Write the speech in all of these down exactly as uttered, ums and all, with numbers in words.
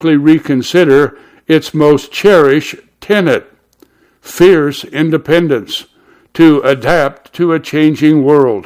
reconsider its most cherished tenet, fierce independence, to adapt to a changing world.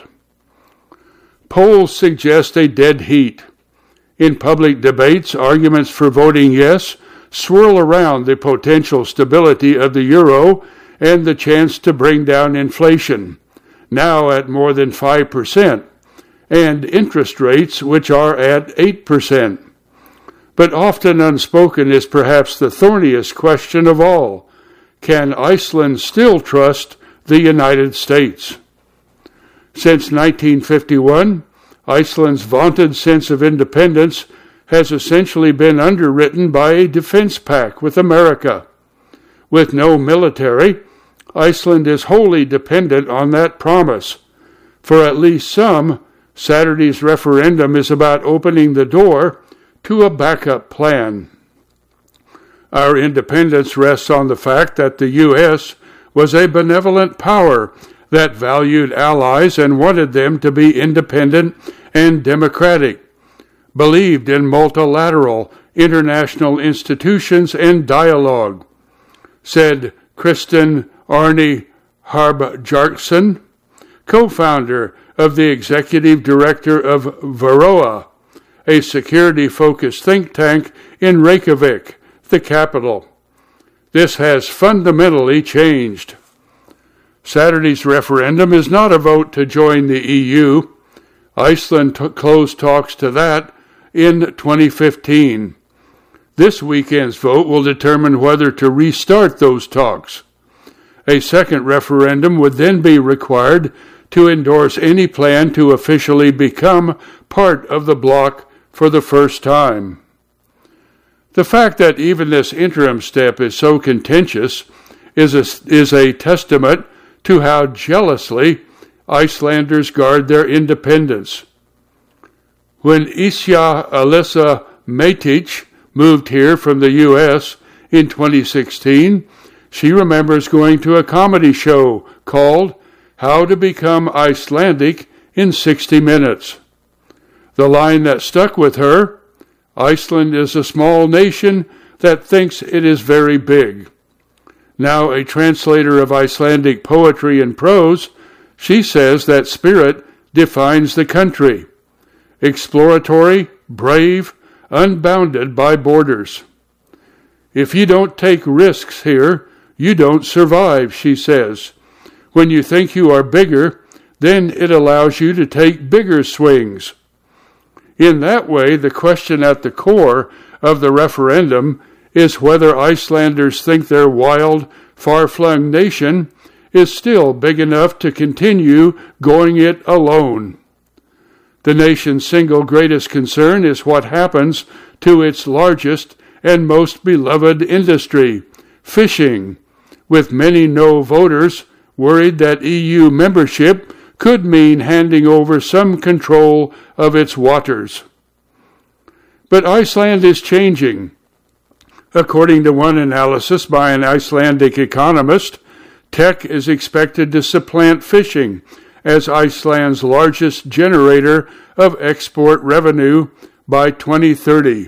Polls suggest a dead heat. In public debates, arguments for voting yes swirl around the potential stability of the euro and the chance to bring down inflation, now at more than five percent, and interest rates which are at eight percent. But often unspoken is perhaps the thorniest question of all. Can Iceland still trust the United States? Since nineteen fifty-one, Iceland's vaunted sense of independence has essentially been underwritten by a defense pact with America. With no military, Iceland is wholly dependent on that promise. For at least some, Saturday's referendum is about opening the door to a backup plan. Our independence rests on the fact that the U S was a benevolent power that valued allies and wanted them to be independent and democratic, believed in multilateral international institutions and dialogue, said Kristen Arne Harbjardsson, co-founder of the executive director of Varroa, a security-focused think tank in Reykjavik, the capital. This has fundamentally changed. Saturday's referendum is not a vote to join the E U. Iceland t- closed talks to that in twenty fifteen. This weekend's vote will determine whether to restart those talks. A second referendum would then be required to endorse any plan to officially become part of the bloc for the first time. The fact that even this interim step is so contentious is a, is a testament to how jealously Icelanders guard their independence. When Isja Alyssa Meitic moved here from the U S in twenty sixteen, she remembers going to a comedy show called How to Become Icelandic in sixty minutes. The line that stuck with her, Iceland is a small nation that thinks it is very big. Now a translator of Icelandic poetry and prose, she says that spirit defines the country. Exploratory, brave, unbounded by borders. If you don't take risks here, you don't survive, she says. When you think you are bigger, then it allows you to take bigger swings. In that way, the question at the core of the referendum is whether Icelanders think their wild, far-flung nation is still big enough to continue going it alone. The nation's single greatest concern is what happens to its largest and most beloved industry, fishing, with many no voters worried that E U membership could mean handing over some control of its waters. But Iceland is changing. According to one analysis by an Icelandic economist, tech is expected to supplant fishing as Iceland's largest generator of export revenue by twenty thirty.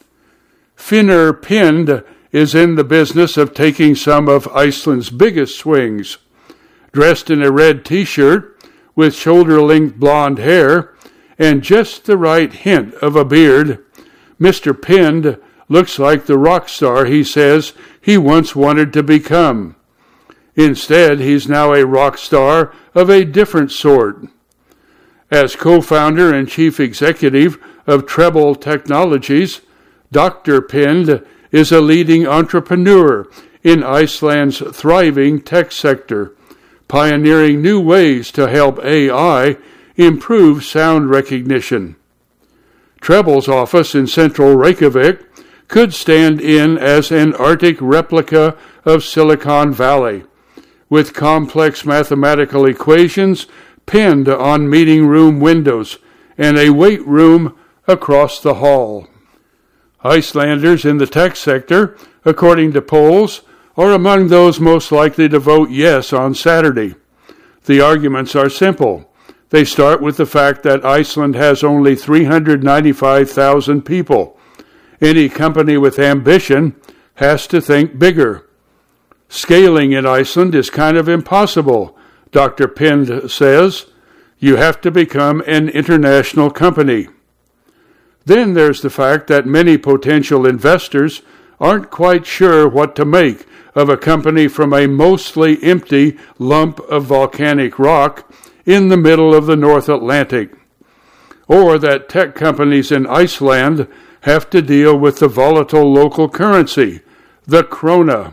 Finnur Pind is in the business of taking some of Iceland's biggest swings. Dressed in a red t-shirt with shoulder-length blonde hair and just the right hint of a beard, Mister Pind looks like the rock star he says he once wanted to become. Instead, he's now a rock star of a different sort. As co-founder and chief executive of Treble Technologies, Doctor Pind is a leading entrepreneur in Iceland's thriving tech sector, pioneering new ways to help A I improve sound recognition. Treble's office in central Reykjavik could stand in as an Arctic replica of Silicon Valley, with complex mathematical equations pinned on meeting room windows and a weight room across the hall. Icelanders in the tech sector, according to polls, are among those most likely to vote yes on Saturday. The arguments are simple. They start with the fact that Iceland has only three hundred ninety-five thousand people, Any company with ambition has to think bigger. Scaling in Iceland is kind of impossible, Doctor Pind says. You have to become an international company. Then there's the fact that many potential investors aren't quite sure what to make of a company from a mostly empty lump of volcanic rock in the middle of the North Atlantic, or that tech companies in Iceland have to deal with the volatile local currency, the krona.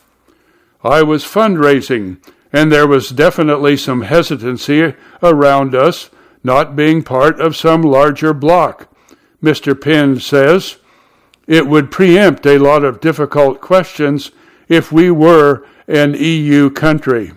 I was fundraising, and there was definitely some hesitancy around us not being part of some larger bloc. Mister Pind says it would preempt a lot of difficult questions if we were an E U country.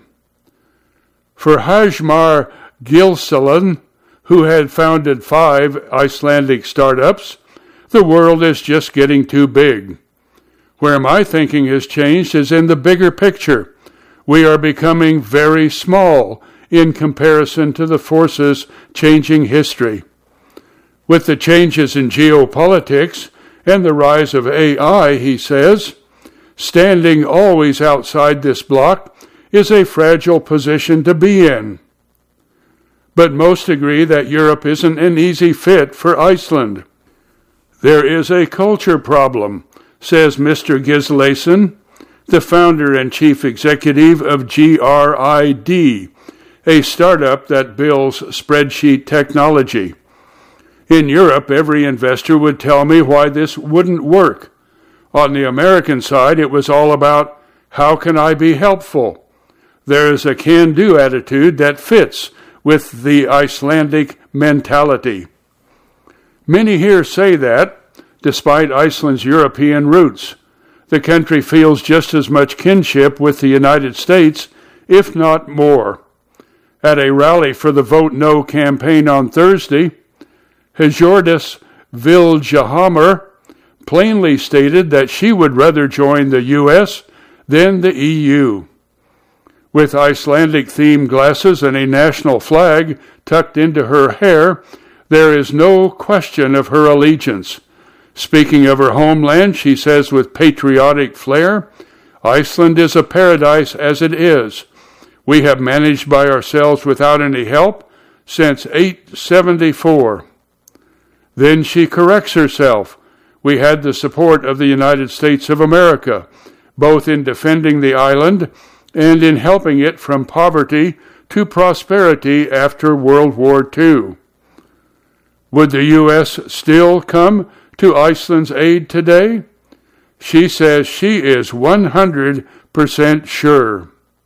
For Hjalmar Gilsland, who had founded five Icelandic startups, the world is just getting too big. Where my thinking has changed is in the bigger picture. We are becoming very small in comparison to the forces changing history. With the changes in geopolitics and the rise of A I, he says, standing always outside this bloc is a fragile position to be in. But most agree that Europe isn't an easy fit for Iceland. There is a culture problem, says Mister Gislason, the founder and chief executive of G R I D, a startup that builds spreadsheet technology. In Europe, every investor would tell me why this wouldn't work. On the American side, it was all about, how can I be helpful? There is a can-do attitude that fits with the Icelandic mentality. Many here say that, despite Iceland's European roots, the country feels just as much kinship with the United States, if not more. At a rally for the Vote No campaign on Thursday, Hjordis Viljahammer plainly stated that she would rather join the U S than the E U. With Icelandic-themed glasses and a national flag tucked into her hair, there is no question of her allegiance. Speaking of her homeland, she says with patriotic flair, Iceland is a paradise as it is. We have managed by ourselves without any help since eight seventy-four. Then she corrects herself. We had the support of the United States of America, both in defending the island and in helping it from poverty to prosperity after World War Two. Would the U S still come to Iceland's aid today? She says she is one hundred percent sure.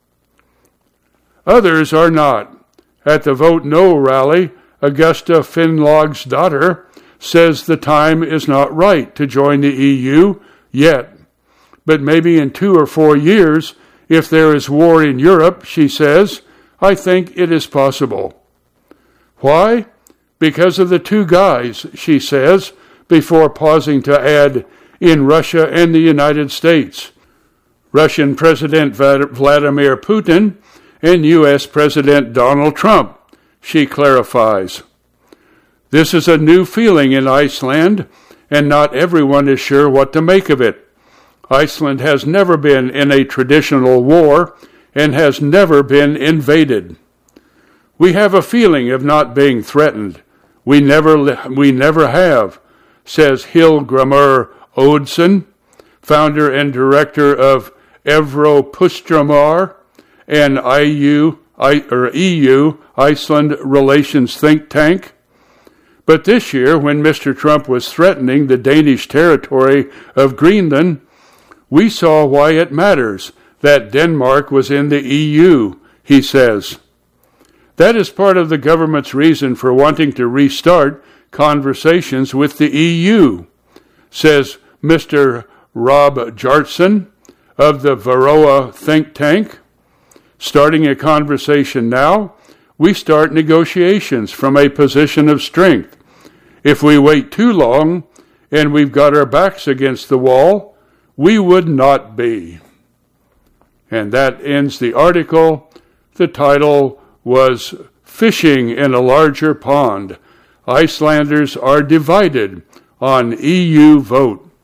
Others are not. At the Vote No rally, Augusta Finnlaugsdóttir says the time is not right to join the E U yet. But maybe in two or four years, if there is war in Europe, she says, I think it is possible. Why? Because of the two guys, she says, before pausing to add, in Russia and the United States. Russian President Vladimir Putin and U S President Donald Trump, she clarifies. This is a new feeling in Iceland, and not everyone is sure what to make of it. Iceland has never been in a traditional war and has never been invaded. We have a feeling of not being threatened. We never, we never have, says Hilgrimur Oddsson, founder and director of Evrópustramar, an I U, I, or E U Iceland relations think tank. But this year, when Mister Trump was threatening the Danish territory of Greenland, we saw why it matters that Denmark was in the E U, he says. That is part of the government's reason for wanting to restart conversations with the E U, says Mister Rob Jartson of the Varroa think tank. Starting a conversation now, we start negotiations from a position of strength. If we wait too long and we've got our backs against the wall, we would not be. And that ends the article. The title was Fishing in a Larger Pond. Icelanders are divided on E U vote.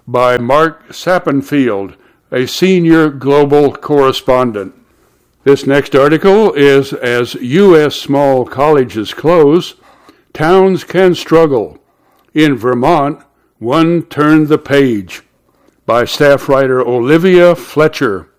by Mark Sappenfield, a senior global correspondent. This next article is As U S Small Colleges Close, Towns Can Struggle. In Vermont, One Turned the Page, by staff writer Olivia Fletcher.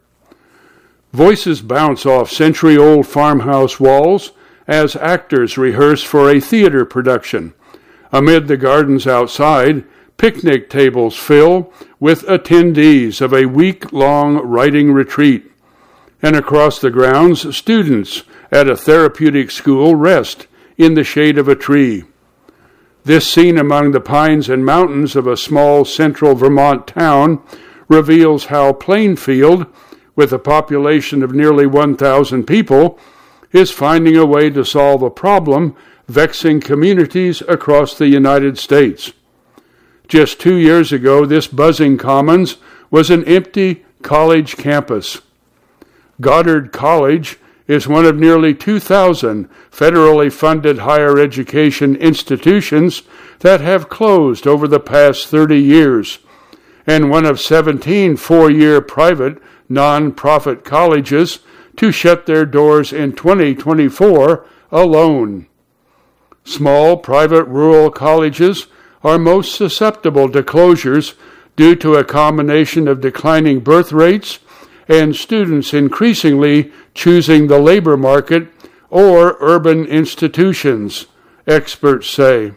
Voices bounce off century-old farmhouse walls as actors rehearse for a theater production. Amid the gardens outside, picnic tables fill with attendees of a week-long writing retreat. And across the grounds, students at a therapeutic school rest in the shade of a tree. This scene among the pines and mountains of a small central Vermont town reveals how Plainfield, with a population of nearly one thousand people, is finding a way to solve a problem vexing communities across the United States. Just two years ago, this buzzing commons was an empty college campus. Goddard College is one of nearly two thousand federally funded higher education institutions that have closed over the past thirty years, and one of seventeen four-year private non-profit colleges to shut their doors in twenty twenty-four alone. Small private rural colleges are most susceptible to closures due to a combination of declining birth rates and students increasingly choosing the labor market or urban institutions, experts say.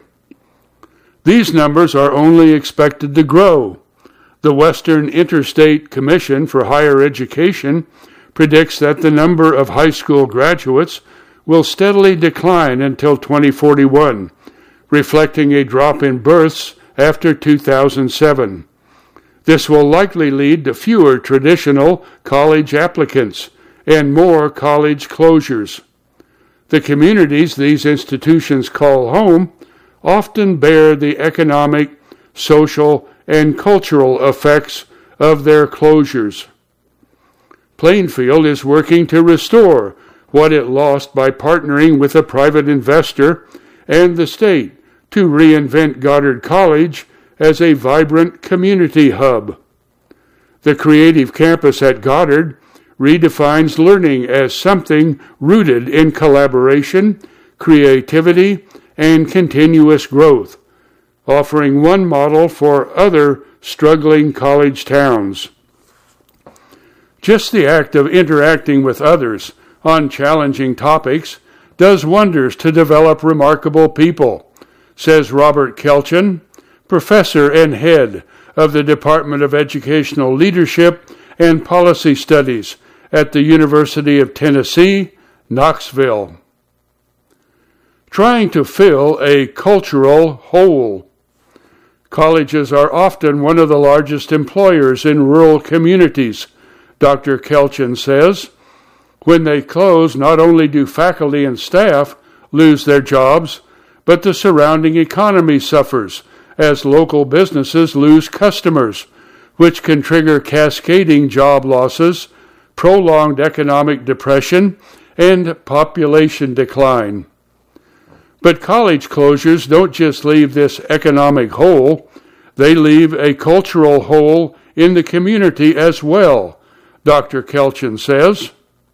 These numbers are only expected to grow. The Western Interstate Commission for Higher Education predicts that the number of high school graduates will steadily decline until twenty forty-one, reflecting a drop in births after two thousand seven. This will likely lead to fewer traditional college applicants and more college closures. The communities these institutions call home often bear the economic, social, and cultural effects of their closures. Plainfield is working to restore what it lost by partnering with a private investor and the state to reinvent Goddard College as a vibrant community hub. The creative campus at Goddard redefines learning as something rooted in collaboration, creativity, and continuous growth, offering one model for other struggling college towns. Just the act of interacting with others on challenging topics does wonders to develop remarkable people, says Robert Kelchen, professor and head of the Department of Educational Leadership and Policy Studies at the University of Tennessee, Knoxville. Trying to fill a cultural hole. Colleges are often one of the largest employers in rural communities, Doctor Kelchen says. When they close, not only do faculty and staff lose their jobs, but the surrounding economy suffers as local businesses lose customers, which can trigger cascading job losses, prolonged economic depression, and population decline. But college closures don't just leave this economic hole, they leave a cultural hole in the community as well, Doctor Kelchen says.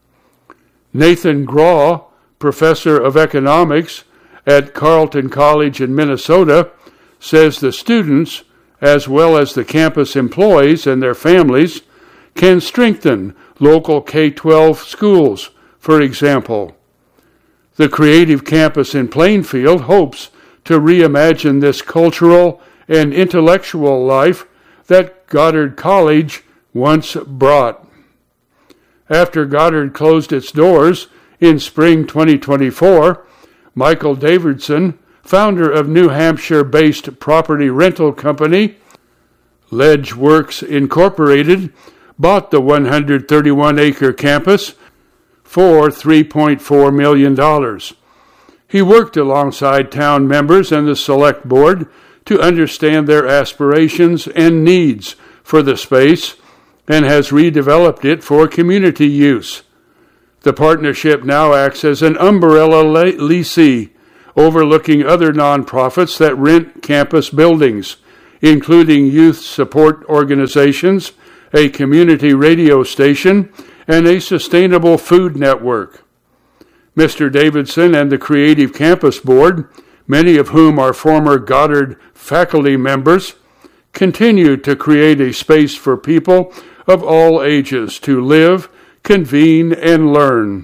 Nathan Graw, professor of economics at Carleton College in Minnesota, says the students, as well as the campus employees and their families, can strengthen local K twelve schools, for example. The creative campus in Plainfield hopes to reimagine this cultural and intellectual life that Goddard College once brought. After Goddard closed its doors in spring twenty twenty-four, Michael Davidson, founder of New Hampshire-based property rental company Ledge Works Incorporated, bought the one hundred thirty-one acre campus for three point four million dollars. He worked alongside town members and the select board to understand their aspirations and needs for the space and has redeveloped it for community use. The partnership now acts as an umbrella lessee, overlooking other nonprofits that rent campus buildings, including youth support organizations, a community radio station, and a sustainable food network. Mister Davidson and the Creative Campus Board, many of whom are former Goddard faculty members, continue to create a space for people of all ages to live, convene, and learn.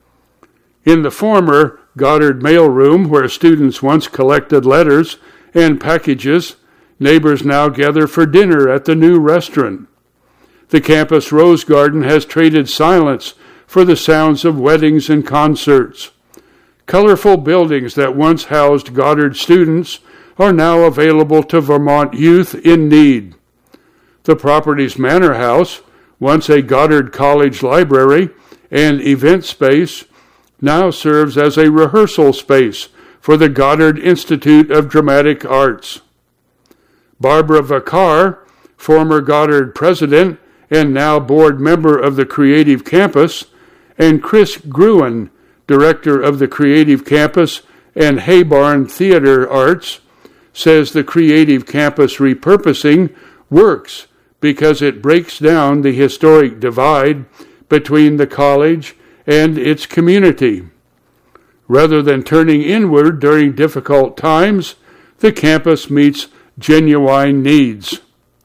In the former Goddard mailroom, where students once collected letters and packages, neighbors now gather for dinner at the new restaurant. The campus Rose Garden has traded silence for the sounds of weddings and concerts. Colorful buildings that once housed Goddard students are now available to Vermont youth in need. The property's Manor House, once a Goddard College library and event space, now serves as a rehearsal space for the Goddard Institute of Dramatic Arts. Barbara Vacar, former Goddard president and now board member of the Creative Campus, and Chris Gruen, director of the Creative Campus and Haybarn Theater Arts, says the Creative Campus repurposing works because it breaks down the historic divide between the college and its community. Rather than turning inward during difficult times, the campus meets genuine needs.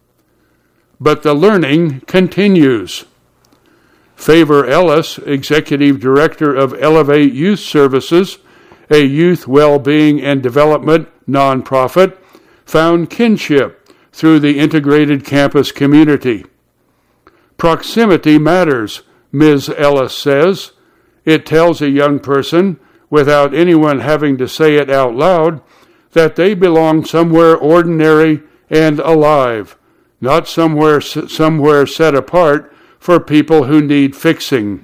But the learning continues. Favor Ellis, Executive Director of Elevate Youth Services, a youth well-being and development nonprofit, found kinship through the integrated campus community. Proximity matters, Miz Ellis says. It tells a young person, without anyone having to say it out loud, that they belong somewhere ordinary and alive, not somewhere somewhere set apart for people who need fixing.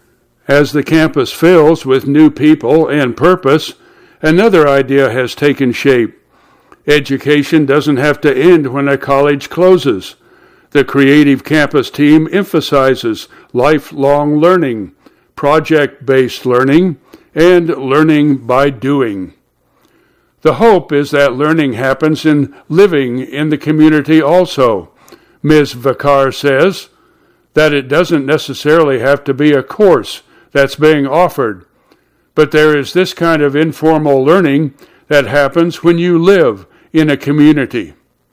As the campus fills with new people and purpose, another idea has taken shape. Education doesn't have to end when a college closes. The Creative Campus team emphasizes lifelong learning, project-based learning, and learning by doing. The hope is that learning happens in living in the community also. Miz Vacar says that it doesn't necessarily have to be a course that's being offered, but there is this kind of informal learning that happens when you live in a community.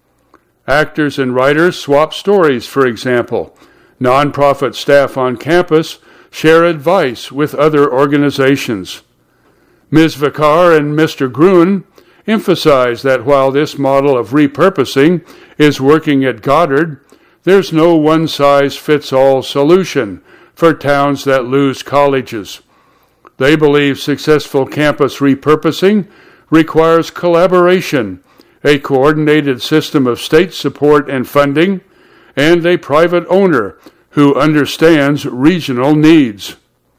Actors and writers swap stories, for example. Nonprofit staff on campus share advice with other organizations. Miz Vacar and Mister Gruen emphasize that while this model of repurposing is working at Goddard, there's no one-size-fits-all solution for towns that lose colleges. They believe successful campus repurposing requires collaboration, a coordinated system of state support and funding, and a private owner who understands regional needs.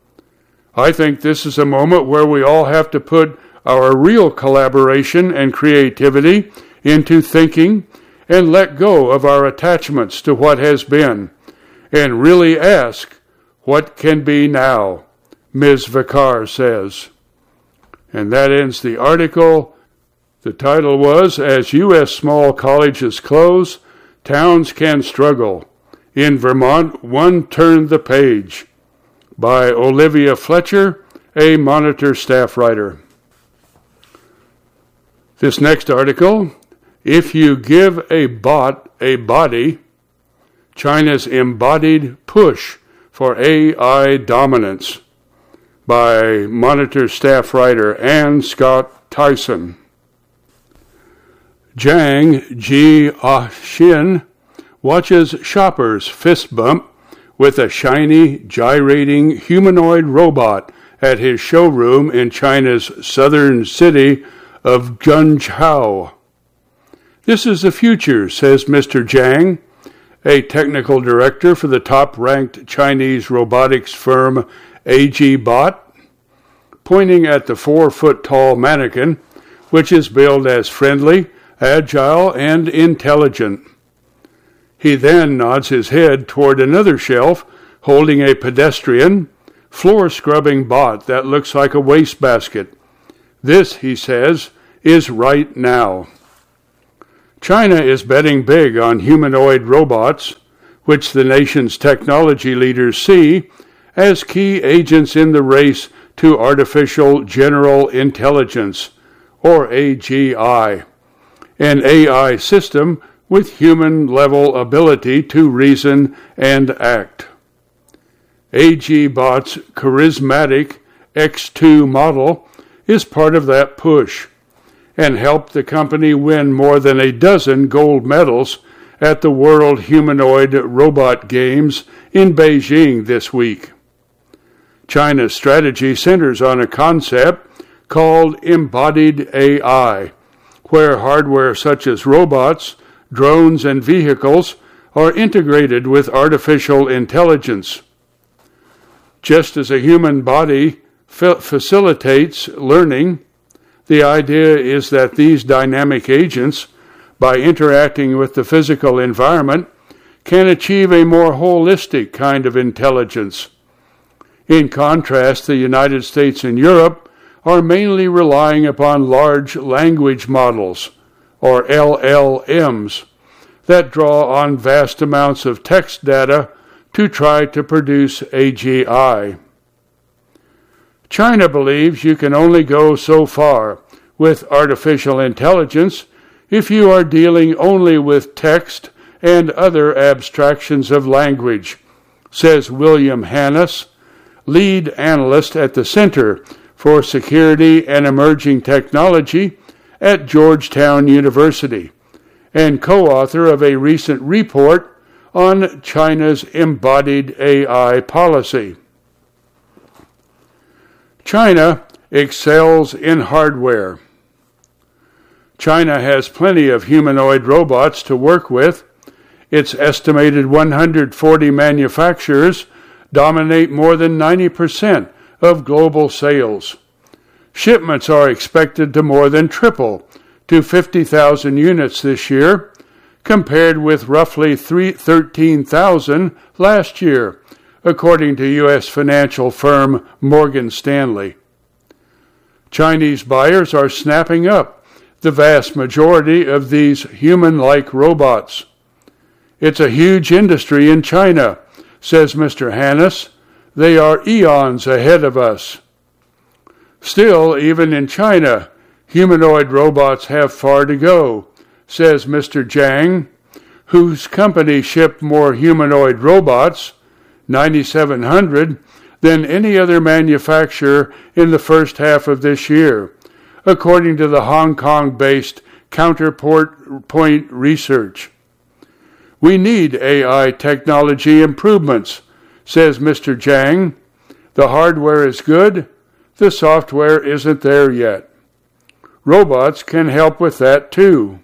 I think this is a moment where we all have to put our real collaboration and creativity into thinking and let go of our attachments to what has been and really ask what can be now, Miz Vacar says. And that ends the article. The title was, As U S Small Colleges Close, Towns Can Struggle. In Vermont, One Turned the Page, by Olivia Fletcher, a Monitor staff writer. This next article, If You Give a Bot a Body, China's Embodied Push for A I Dominance, by Monitor staff writer Ann Scott Tyson. Zhang Ji Xin watches shoppers fist bump with a shiny, gyrating humanoid robot at his showroom in China's southern city of Zhengzhou. This is the future, says Mister Zhang, a technical director for the top-ranked Chinese robotics firm A G Bot, pointing at the four-foot-tall mannequin, which is billed as friendly, agile, and intelligent. He then nods his head toward another shelf holding a pedestrian, floor-scrubbing bot that looks like a wastebasket. This, he says, is right now. China is betting big on humanoid robots, which the nation's technology leaders see as key agents in the race to artificial general intelligence, or A G I, an A I system with human-level ability to reason and act. AGBot's charismatic X two model is part of that push and helped the company win more than a dozen gold medals at the World Humanoid Robot Games in Beijing this week. China's strategy centers on a concept called embodied A I, where hardware such as robots, drones, and vehicles are integrated with artificial intelligence. Just as a human body fa- facilitates learning, the idea is that these dynamic agents, by interacting with the physical environment, can achieve a more holistic kind of intelligence. In contrast, the United States and Europe are mainly relying upon large language models, or L L Ms, that draw on vast amounts of text data to try to produce A G I. China believes you can only go so far with artificial intelligence if you are dealing only with text and other abstractions of language, says William Hannes, lead analyst at the Center for Security and Emerging Technology at Georgetown University, and co-author of a recent report on China's embodied A I policy. China excels in hardware. China has plenty of humanoid robots to work with. Its estimated one hundred forty manufacturers dominate more than ninety percent of global sales. Shipments are expected to more than triple to fifty thousand units this year, compared with roughly thirteen thousand last year, according to U S financial firm Morgan Stanley. Chinese buyers are snapping up the vast majority of these human-like robots. It's a huge industry in China, says Mister Hannes. They are eons ahead of us. Still, even in China, humanoid robots have far to go, says Mister Zhang, whose company shipped more humanoid robots, ninety-seven hundred, than any other manufacturer in the first half of this year, according to the Hong Kong-based Counterpoint Research. We need A I technology improvements, says Mister Zhang. The hardware is good, the software isn't there yet. Robots can help with that too.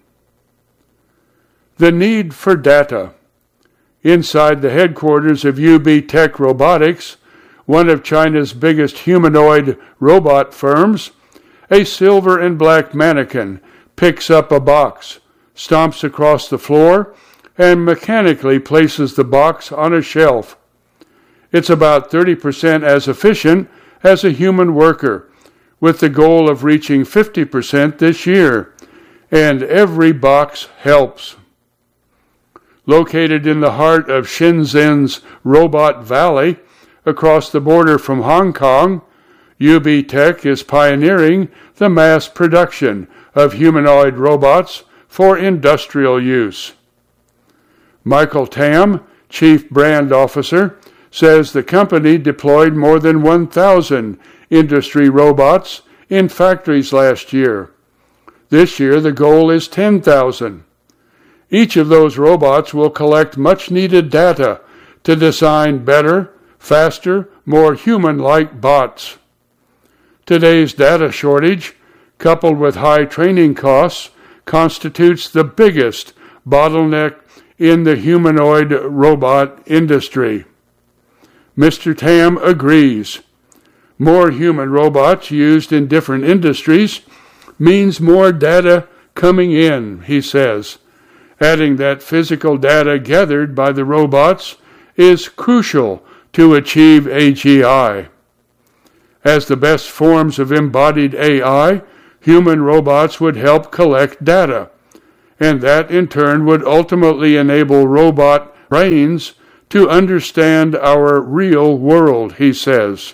The need for data. Inside the headquarters of U B Tech Robotics, one of China's biggest humanoid robot firms, a silver and black mannequin picks up a box, stomps across the floor, and mechanically places the box on a shelf. It's about thirty percent as efficient as a human worker, with the goal of reaching fifty percent this year, and every box helps. Located in the heart of Shenzhen's Robot Valley, across the border from Hong Kong, U B Tech is pioneering the mass production of humanoid robots for industrial use. Michael Tam, Chief Brand Officer, says the company deployed more than one thousand industry robots in factories last year. This year, the goal is ten thousand. Each of those robots will collect much-needed data to design better, faster, more human-like bots. Today's data shortage, coupled with high training costs, constitutes the biggest bottleneck in the humanoid robot industry. Mister Tam agrees. More human robots used in different industries means more data coming in, he says, adding that physical data gathered by the robots is crucial to achieve A G I. As the best forms of embodied A I, human robots would help collect data, and that in turn would ultimately enable robot brains to understand our real world, he says.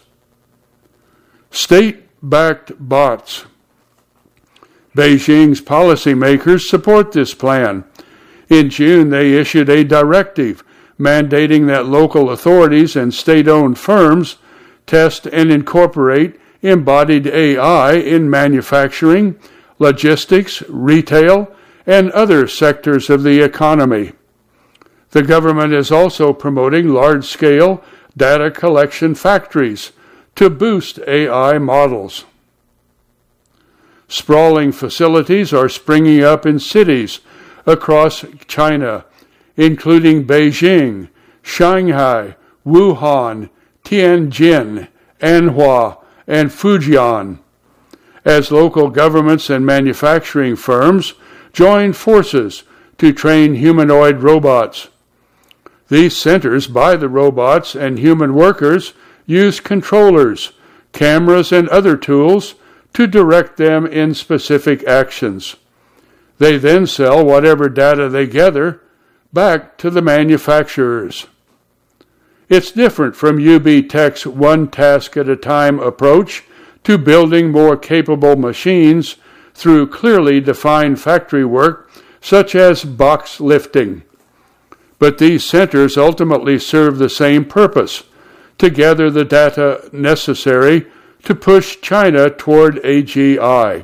State-backed bots. Beijing's policymakers support this plan. In June, they issued a directive mandating that local authorities and state-owned firms test and incorporate embodied A I in manufacturing, logistics, retail, and other sectors of the economy. The government is also promoting large-scale data collection factories to boost A I models. Sprawling facilities are springing up in cities across China, including Beijing, Shanghai, Wuhan, Tianjin, Anhua, and Fujian, as local governments and manufacturing firms join forces to train humanoid robots. These centers buy the robots, and human workers use controllers, cameras, and other tools to direct them in specific actions. They then sell whatever data they gather back to the manufacturers. It's different from U B Tech's one task at a time approach to building more capable machines through clearly defined factory work such as box lifting. But these centers ultimately serve the same purpose, to gather the data necessary to push China toward A G I.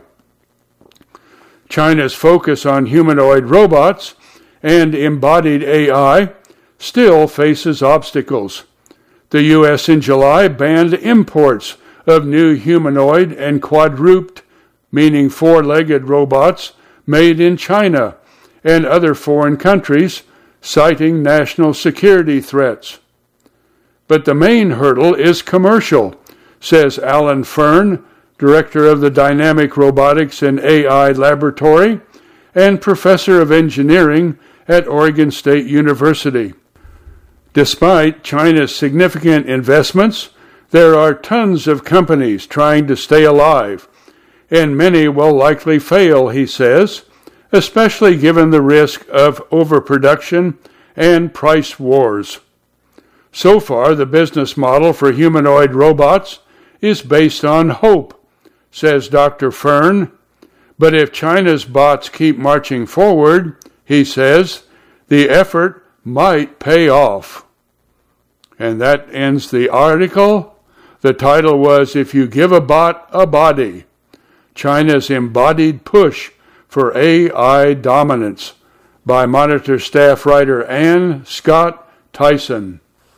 China's focus on humanoid robots and embodied A I still faces obstacles. The U S in July banned imports of new humanoid and quadruped, meaning four-legged robots made in China and other foreign countries, citing national security threats. But the main hurdle is commercial, says Alan Fern, director of the Dynamic Robotics and A I Laboratory and professor of engineering at Oregon State University. Despite China's significant investments, there are tons of companies trying to stay alive, and many will likely fail, he says, especially given the risk of overproduction and price wars. So far, the business model for humanoid robots is based on hope, says Doctor Fern. But if China's bots keep marching forward, he says, the effort might pay off. And that ends the article. The title was, If You Give a Bot a Body, China's Embodied Push for A I Dominance, by Monitor staff writer Ann Scott Tyson.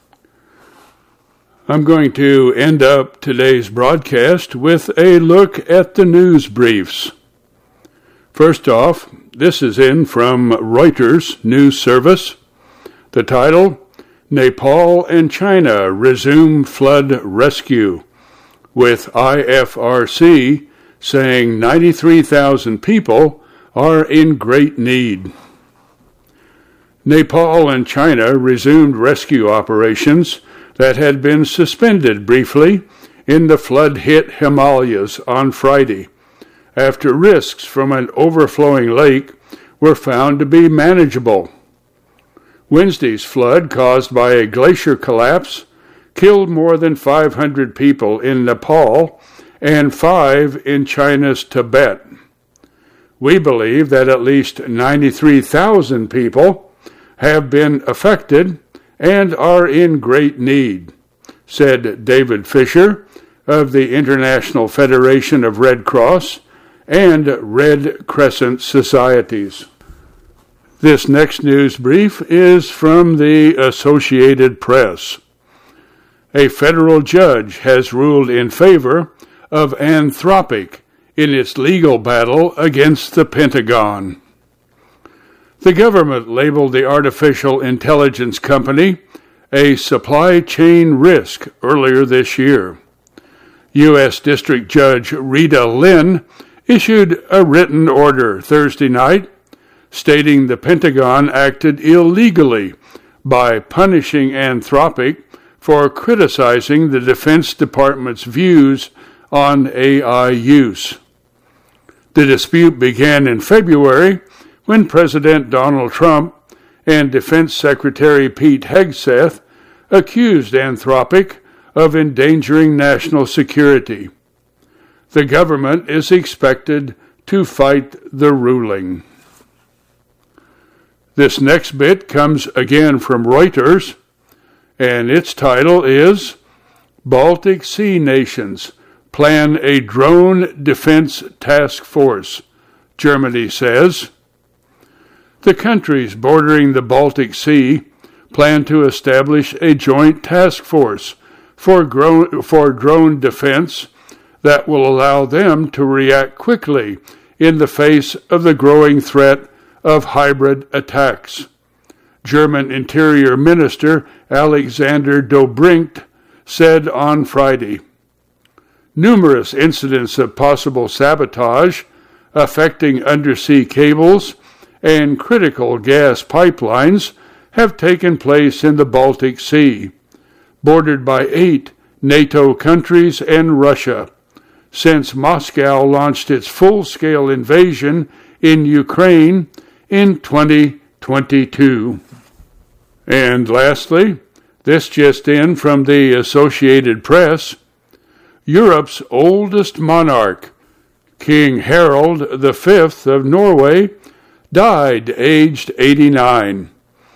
I'm going to end up today's broadcast with a look at the news briefs. First off, this is in from Reuters News Service. The title, Nepal and China Resume Flood Rescue, with I F R C saying ninety-three thousand people are in great need. Nepal and China resumed rescue operations that had been suspended briefly in the flood-hit Himalayas on Friday, after risks from an overflowing lake were found to be manageable. Wednesday's flood, caused by a glacier collapse, killed more than five hundred people in Nepal and five in China's Tibet. We believe that at least ninety-three thousand people have been affected and are in great need, said David Fisher of the International Federation of Red Cross and Red Crescent Societies. This next news brief is from the Associated Press. A federal judge has ruled in favor of Anthropic in its legal battle against the Pentagon. The government labeled the artificial intelligence company a supply chain risk earlier this year. U S District Judge Rita Lynn issued a written order Thursday night stating the Pentagon acted illegally by punishing Anthropic for criticizing the Defense Department's views on A I use. The dispute began in February when President Donald Trump and Defense Secretary Pete Hegseth accused Anthropic of endangering national security. The government is expected to fight the ruling. This next bit comes again from Reuters, and its title is Baltic Sea Nations Plan a Drone Defense Task Force, Germany says. The countries bordering the Baltic Sea plan to establish a joint task force for, gro- for drone defense that will allow them to react quickly in the face of the growing threat of hybrid attacks. German Interior Minister Alexander Dobrindt said on Friday. Numerous incidents of possible sabotage affecting undersea cables and critical gas pipelines have taken place in the Baltic Sea, bordered by eight NATO countries and Russia, since Moscow launched its full-scale invasion in Ukraine in twenty twenty-two. And lastly, this just in from the Associated Press, Europe's oldest monarch, King Harald the Fifth of Norway, died aged eighty-nine.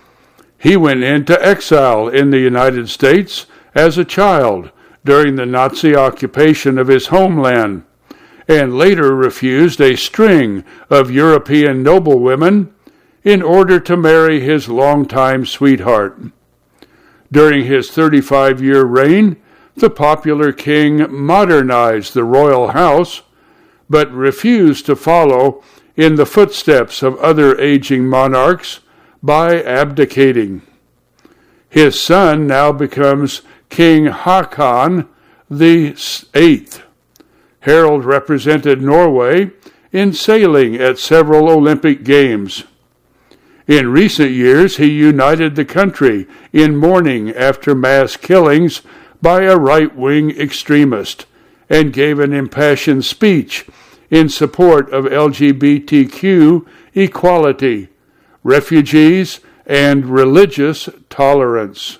He went into exile in the United States as a child during the Nazi occupation of his homeland, and later refused a string of European noblewomen in order to marry his longtime sweetheart. During his thirty-five-year reign, the popular king modernized the royal house, but refused to follow in the footsteps of other aging monarchs by abdicating. His son now becomes King Haakon the Eighth. Harald represented Norway in sailing at several Olympic Games. In recent years, he united the country in mourning after mass killings by a right-wing extremist and gave an impassioned speech in support of L G B T Q equality, refugees, and religious tolerance.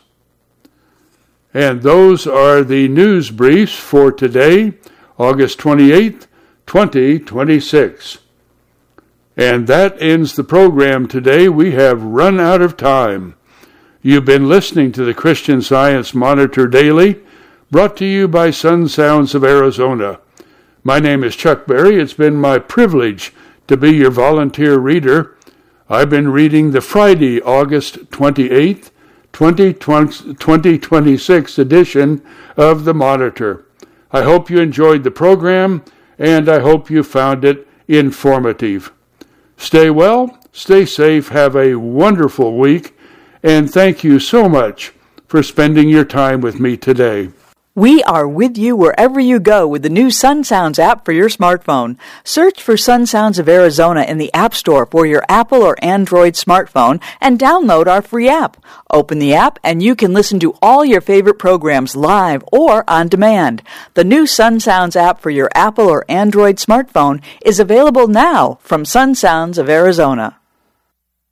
And those are the news briefs for today, August twenty-eighth, twenty twenty-six. And that ends the program today. We have run out of time. You've been listening to the Christian Science Monitor Daily, brought to you by Sun Sounds of Arizona. My name is Chuck Berry. It's been my privilege to be your volunteer reader. I've been reading the Friday, August twenty-eighth, twenty twenty-six edition of the Monitor. I hope you enjoyed the program, and I hope you found it informative. Stay well, stay safe, have a wonderful week, and thank you so much for spending your time with me today. We are with you wherever you go with the new Sun Sounds app for your smartphone. Search for Sun Sounds of Arizona in the App Store for your Apple or Android smartphone and download our free app. Open the app and you can listen to all your favorite programs live or on demand. The new Sun Sounds app for your Apple or Android smartphone is available now from Sun Sounds of Arizona.